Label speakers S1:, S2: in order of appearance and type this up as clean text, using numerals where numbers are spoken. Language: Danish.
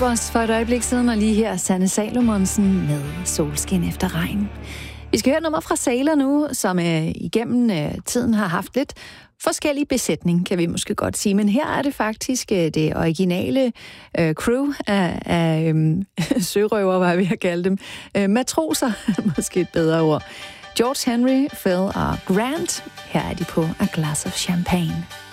S1: Rebos for et øjeblik siden, og lige her Sanne Salomonsen med Solskin efter regn. Vi skal høre et nummer fra Sailor nu, som igennem tiden har haft lidt forskellig besætning, kan vi måske godt sige. Men her er det faktisk det originale crew af sørøver, hvad vi har kaldt dem. Matroser, måske et bedre ord. George Henry, Phil og Grant. Her er de på A Glass of Champagne.